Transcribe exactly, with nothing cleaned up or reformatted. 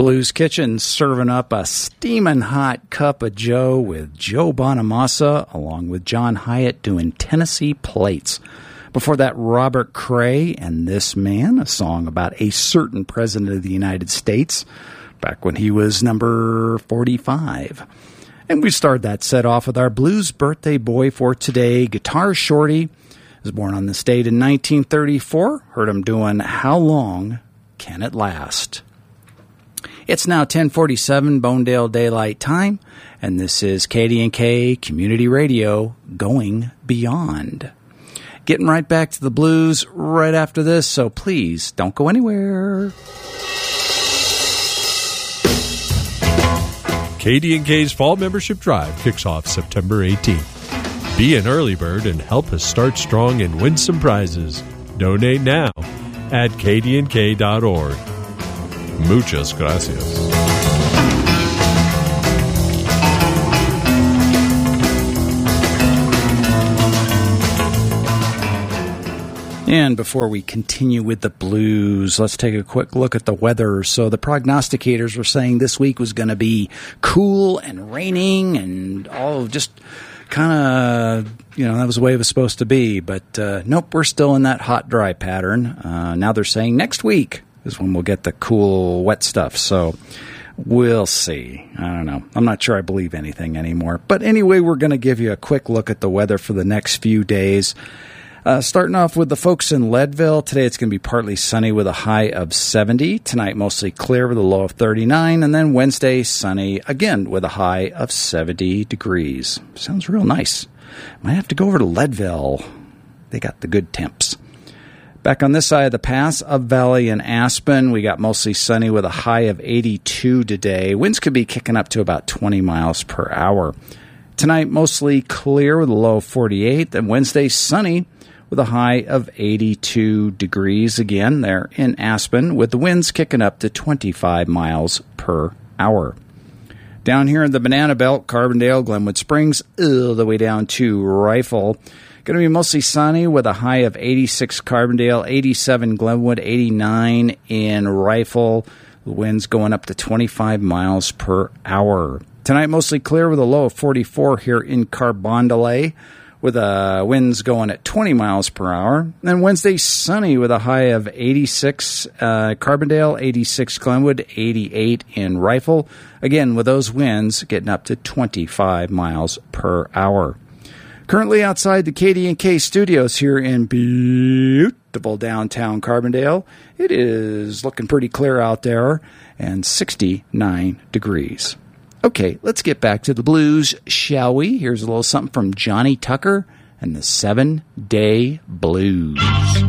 Blues Kitchen serving up a steaming hot cup of Joe with Joe Bonamassa along with John Hyatt doing Tennessee Plates. Before that, Robert Cray and This Man, a song about a certain president of the United States back when he was number forty-five. And we started that set off with our blues birthday boy for today, Guitar Shorty. Was born on this date in nineteen thirty-four. Heard him doing How Long Can It Last? It's now ten forty-seven Bonedale Daylight Time, and this is K D and K Community Radio Going Beyond. Getting right back to the blues right after this, so please don't go anywhere. K D and K's Fall Membership Drive kicks off September eighteenth. Be an early bird and help us start strong and win some prizes. Donate now at k d n k dot org. Muchas gracias. And before we continue with the blues, let's take a quick look at the weather. So the prognosticators were saying this week was going to be cool and raining and all just kind of, you know, that was the way it was supposed to be. But uh, nope, we're still in that hot, dry pattern. Uh, now they're saying next week is when we'll get the cool, wet stuff. So we'll see. I don't know. I'm not sure I believe anything anymore. But anyway, we're going to give you a quick look at the weather for the next few days. Uh, starting off with the folks in Leadville, today it's going to be partly sunny with a high of seventy. Tonight mostly clear with a low of thirty-nine. And then Wednesday, sunny again with a high of seventy degrees. Sounds real nice. Might have to go over to Leadville. They got the good temps. Back on this side of the pass, Up Valley and Aspen, we got mostly sunny with a high of eighty-two today. Winds could be kicking up to about twenty miles per hour. Tonight mostly clear with a low of forty-eight. And Wednesday, sunny with a high of eighty-two degrees again there in Aspen, with the winds kicking up to twenty-five miles per hour. Down here in the Banana Belt, Carbondale, Glenwood Springs, all the way down to Rifle. Going to be mostly sunny with a high of eighty-six Carbondale, eighty-seven Glenwood, eighty-nine in Rifle. The winds going up to twenty-five miles per hour. Tonight mostly clear with a low of forty-four here in Carbondale, with uh, winds going at twenty miles per hour. Then Wednesday, sunny with a high of eighty-six uh, Carbondale, eighty-six Glenwood, eighty-eight in Rifle. Again, with those winds getting up to twenty-five miles per hour. Currently outside the K D and K studios here in beautiful downtown Carbondale, it is looking pretty clear out there and sixty-nine degrees. Okay, let's get back to the blues, shall we? Here's a little something from Johnny Tucker and the Seven Day Blues.